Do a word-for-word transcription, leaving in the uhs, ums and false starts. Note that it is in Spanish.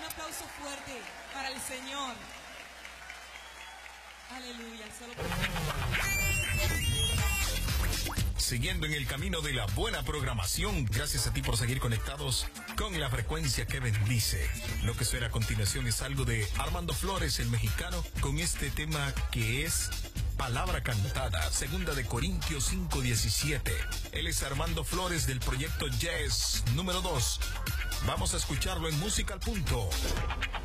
aplauso fuerte para el Señor. Aleluya. Solo Siguiendo en el camino de la buena programación, gracias a ti por seguir conectados con la frecuencia que bendice. Lo que suena a continuación es algo de Armando Flores, el mexicano, con este tema que es Palabra Cantada, segunda de Corintios cinco diecisiete. Él es Armando Flores del proyecto Yes número dos. Vamos a escucharlo en Música al Punto.